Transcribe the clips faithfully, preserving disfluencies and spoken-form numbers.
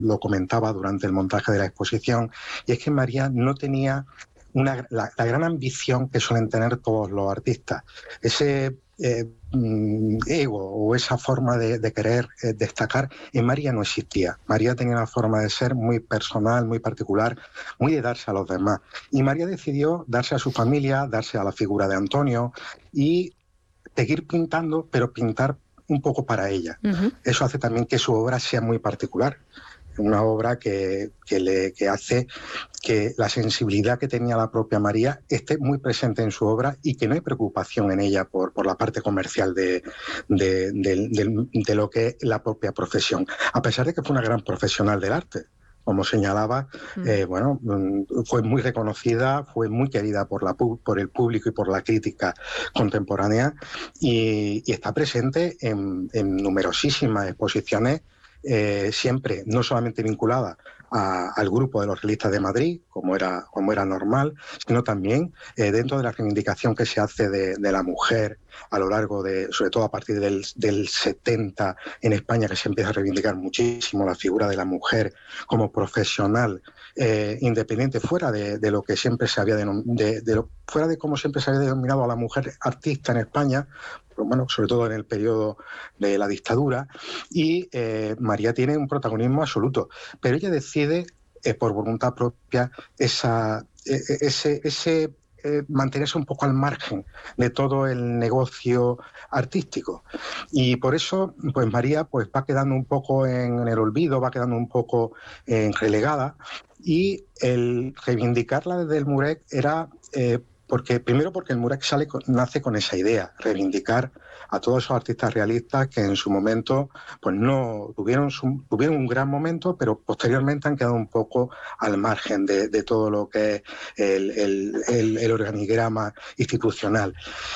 lo comentaba durante el montaje de la exposición, y es que María no tenía una, la, la gran ambición que suelen tener todos los artistas. Ese eh, ego o esa forma de, de querer eh, destacar, en María no existía. María tenía una forma de ser muy personal, muy particular, muy de darse a los demás. Y María decidió darse a su familia, darse a la figura de Antonio y seguir pintando, pero pintar un poco para ella. Uh-huh. Eso hace también que su obra sea muy particular. Una obra que, que, le, que hace que la sensibilidad que tenía la propia María esté muy presente en su obra y que no hay preocupación en ella por, por la parte comercial de, de, de, de, de lo que es la propia profesión, a pesar de que fue una gran profesional del arte. Como señalaba, mm. eh, bueno, fue muy reconocida, fue muy querida por, la, por el público y por la crítica contemporánea y, y está presente en, en numerosísimas exposiciones, eh, siempre no solamente vinculada a, al grupo de los realistas de Madrid, como era, como era normal, sino también eh, dentro de la reivindicación que se hace de, de la mujer a lo largo de, sobre todo a partir del, del setenta en España, que se empieza a reivindicar muchísimo la figura de la mujer como profesional eh, independiente, fuera de, de lo que siempre se había denominado, de, de lo, fuera de cómo siempre se había denominado a la mujer artista en España, bueno, sobre todo en el periodo de la dictadura, y eh, María tiene un protagonismo absoluto, pero ella decide eh, por voluntad propia esa, eh, ese, ese eh, mantenerse un poco al margen de todo el negocio artístico, y por eso pues María pues va quedando un poco en el olvido, va quedando un poco eh, relegada, y el reivindicarla desde el Murec era eh, porque, primero porque el Murec sale con, nace con esa idea, reivindicar a todos esos artistas realistas que en su momento pues no tuvieron, su, tuvieron un gran momento, pero posteriormente han quedado un poco al margen de, de todo lo que es el, el, el, el organigrama institucional.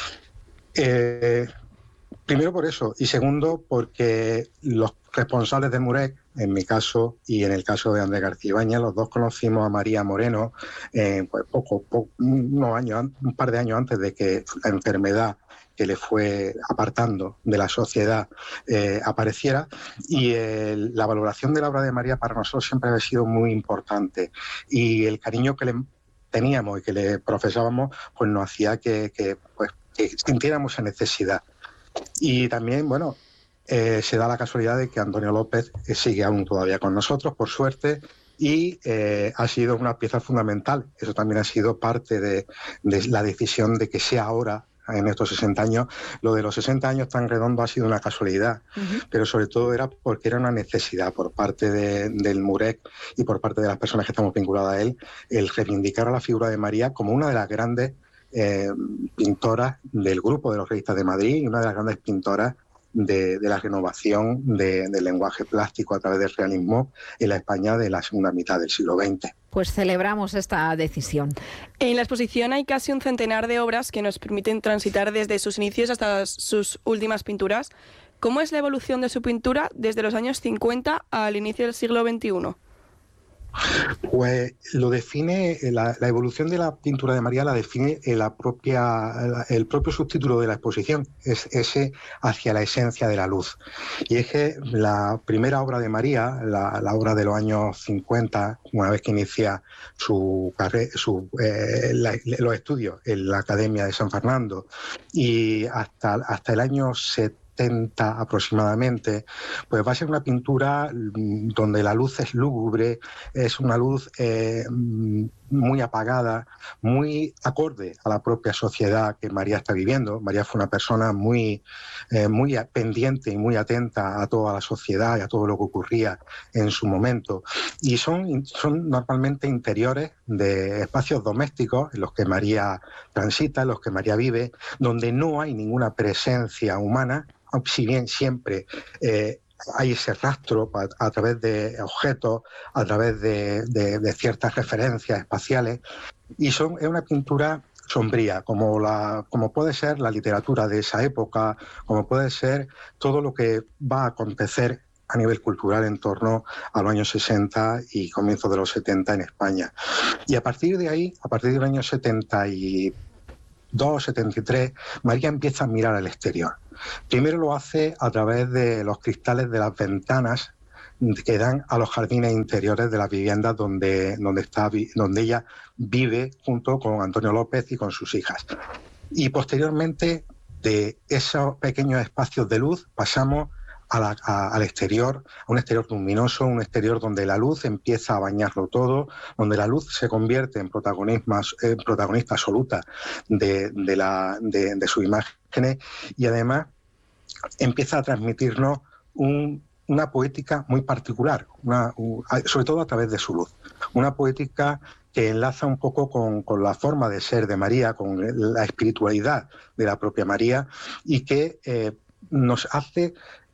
Eh, primero por eso, y segundo porque los responsables de Murec, en mi caso y en el caso de Andrés García Ibáñez, los dos conocimos a María Moreno eh, pues poco, poco, unos años, un par de años antes de que la enfermedad que le fue apartando de la sociedad eh, apareciera, y el, la valoración de la obra de María para nosotros siempre ha sido muy importante, y el cariño que le teníamos y que le profesábamos pues nos hacía que, que, pues, que sintiéramos esa necesidad. Y también, bueno, eh, se da la casualidad de que Antonio López eh, sigue aún todavía con nosotros, por suerte, y eh, ha sido una pieza fundamental. Eso también ha sido parte de, de la decisión de que sea ahora, en estos sesenta años. Lo de los sesenta años tan redondo ha sido una casualidad, uh-huh. pero sobre todo era porque era una necesidad por parte de, del Murec y por parte de las personas que estamos vinculadas a él, el reivindicar a la figura de María como una de las grandes eh, pintoras del grupo de los realistas de Madrid y una de las grandes pintoras de, de la renovación de, del lenguaje plástico a través del realismo en la España de la segunda mitad del siglo veinte. Pues celebramos esta decisión. En la exposición hay casi un centenar de obras que nos permiten transitar desde sus inicios hasta sus últimas pinturas. ¿Cómo es la evolución de su pintura desde los años cincuenta al inicio del siglo veintiuno? Pues lo define, la, la evolución de la pintura de María la define la propia, el propio subtítulo de la exposición, es ese hacia la esencia de la luz. Y es que la primera obra de María, la, la obra de los años cincuenta, una vez que inicia su, su, eh, la, los estudios en la Academia de San Fernando, y hasta, hasta el año setenta, aproximadamente, pues va a ser una pintura donde la luz es lúgubre, es una luz eh, muy apagada, muy acorde a la propia sociedad que María está viviendo. María fue una persona muy, eh, muy pendiente y muy atenta a toda la sociedad y a todo lo que ocurría en su momento. Y son, son normalmente interiores de espacios domésticos en los que María transita, en los que María vive, donde no hay ninguna presencia humana, si bien siempre eh, hay ese rastro a, a través de objetos, a través de, de, de ciertas referencias espaciales, y son, es una pintura sombría, como, la, como puede ser la literatura de esa época, como puede ser todo lo que va a acontecer a nivel cultural en torno a los años sesenta y comienzos de los setenta en España. Y a partir de ahí, a partir del año setenta y dos, setenta y tres, María empieza a mirar al exterior. Primero lo hace a través de los cristales de las ventanas que dan a los jardines interiores de las viviendas donde, donde, está, donde ella vive junto con Antonio López y con sus hijas. Y posteriormente, de esos pequeños espacios de luz pasamos a la, a, al exterior, a un exterior luminoso, un exterior donde la luz empieza a bañarlo todo, donde la luz se convierte en protagonista, en protagonista absoluta de, de, la, de, de sus imágenes, y además empieza a transmitirnos un, una poética muy particular, una, un, sobre todo a través de su luz, una poética que enlaza un poco con, con la forma de ser de María, con la espiritualidad de la propia María, y que eh, nos hace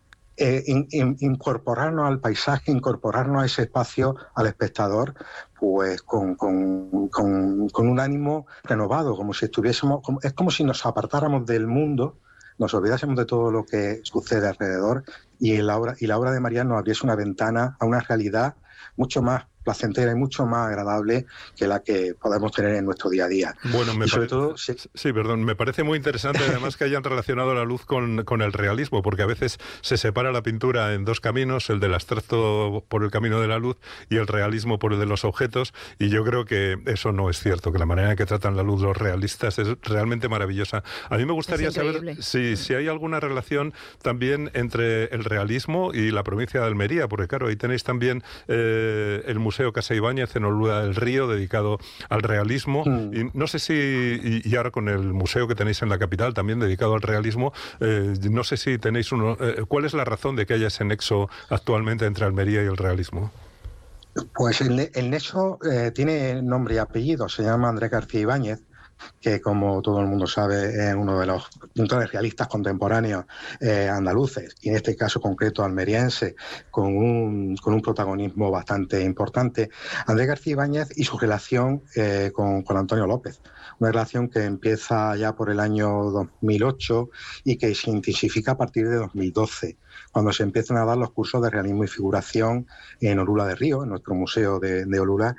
eh, in, in, incorporarnos al paisaje, incorporarnos a ese espacio, al espectador, pues con, con, con, con un ánimo renovado, como si estuviésemos, como, es como si nos apartáramos del mundo, nos olvidásemos de todo lo que sucede alrededor, y la obra, y la obra de María nos abriese una ventana a una realidad mucho más placentera y mucho más agradable que la que podemos tener en nuestro día a día. Bueno, me y sobre parece, todo, sí. sí, perdón, me parece muy interesante además que hayan relacionado la luz con, con el realismo, porque a veces se separa la pintura en dos caminos, el del abstracto por el camino de la luz y el realismo por el de los objetos, y yo creo que eso no es cierto, que la manera en que tratan la luz los realistas es realmente maravillosa. A mí me gustaría saber si, si hay alguna relación también entre el realismo y la provincia de Almería, porque claro, ahí tenéis también eh, el Museo Casa Ibáñez en Olula del Río, dedicado al realismo, mm. y no sé si, y, y ahora con el museo que tenéis en la capital, también dedicado al realismo, eh, no sé si tenéis uno, eh, ¿cuál es la razón de que haya ese nexo actualmente entre Almería y el realismo? Pues el, el nexo eh, tiene nombre y apellido, se llama Andrés García Ibáñez, que como todo el mundo sabe es uno de los pintores realistas contemporáneos eh, andaluces, y en este caso concreto almeriense, con un, con un protagonismo bastante importante. Andrés García Ibáñez y su relación eh, con, con Antonio López, una relación que empieza ya por el año dos mil ocho y que se intensifica a partir de dos mil doce, cuando se empiezan a dar los cursos de realismo y figuración en Olula de Río, en nuestro museo de, de Olula,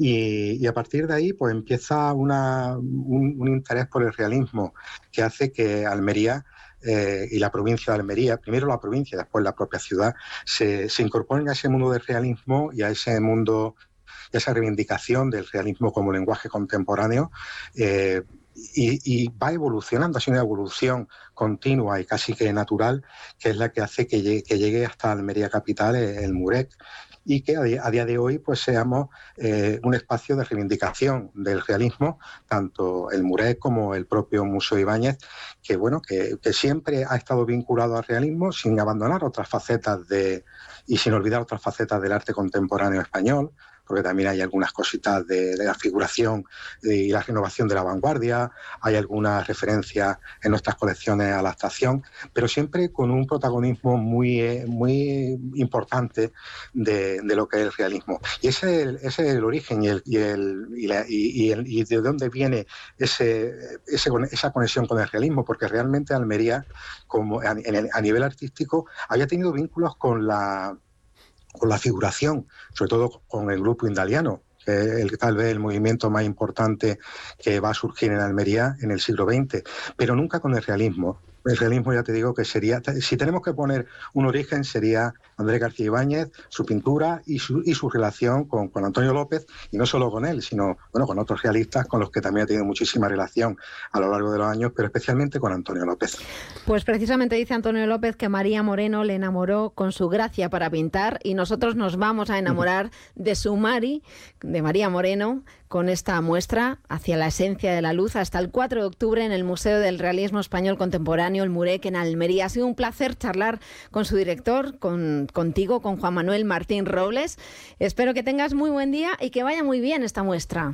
y, y a partir de ahí pues empieza una, un, un interés por el realismo que hace que Almería eh, y la provincia de Almería, primero la provincia y después la propia ciudad, se, se incorporen a ese mundo del realismo y a ese mundo, a esa reivindicación del realismo como lenguaje contemporáneo, eh, Y, y va evolucionando, ha sido una evolución continua y casi que natural, que es la que hace que llegue, que llegue hasta Almería capital el MUREC, y que a día, a día de hoy pues seamos eh, un espacio de reivindicación del realismo, tanto el MUREC como el propio Museo Ibáñez, que bueno, que, que siempre ha estado vinculado al realismo sin abandonar otras facetas de, y sin olvidar otras facetas del arte contemporáneo español, porque también hay algunas cositas de, de la figuración y la renovación de la vanguardia, hay algunas referencias en nuestras colecciones a la estación, pero siempre con un protagonismo muy, muy importante de, de lo que es el realismo. Y ese es el, ese es el origen y, el, y, el, y, la, y, y, el, y de dónde viene ese, ese, esa conexión con el realismo, porque realmente Almería, como a, en el, a nivel artístico, había tenido vínculos con la... con la figuración, sobre todo con el grupo indaliano, que es el, tal vez el movimiento más importante que va a surgir en Almería en el siglo veinte, pero nunca con el realismo. El realismo, ya te digo, que sería, si tenemos que poner un origen, sería Andrés García Ibáñez, su pintura y su, y su relación con, con Antonio López, y no solo con él, sino bueno, con otros realistas con los que también ha tenido muchísima relación a lo largo de los años, pero especialmente con Antonio López. Pues precisamente dice Antonio López que María Moreno le enamoró con su gracia para pintar, y nosotros nos vamos a enamorar de su Mari, de María Moreno, con esta muestra Hacia la esencia de la luz, hasta el cuatro de octubre en el Museo del Realismo Español Contemporáneo, el MUREC, en Almería. Ha sido un placer charlar con su director, con, contigo, con Juan Manuel Martín Robles. Espero que tengas muy buen día y que vaya muy bien esta muestra.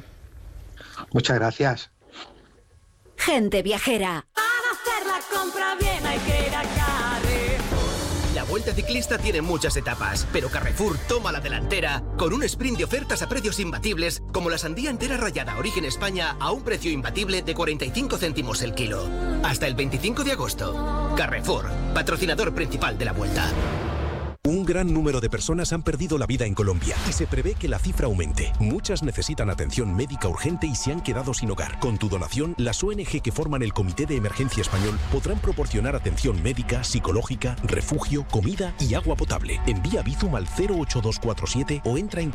Muchas gracias. Gente viajera. Para hacer la compra bien hay que ir a Carrefour. La Vuelta Ciclista tiene muchas etapas, pero Carrefour toma la delantera con un sprint de ofertas a precios imbatibles, como la sandía entera rallada Origen España a un precio imbatible de cuarenta y cinco céntimos el kilo. Hasta el veinticinco de agosto. Carrefour, patrocinador principal de la Vuelta. Un gran número de personas han perdido la vida en Colombia y se prevé que la cifra aumente. Muchas necesitan atención médica urgente y se han quedado sin hogar. Con tu donación, las O N G que forman el Comité de Emergencia Español podrán proporcionar atención médica, psicológica, refugio, comida y agua potable. Envía Bizum al cero ocho dos cuatro siete o entra en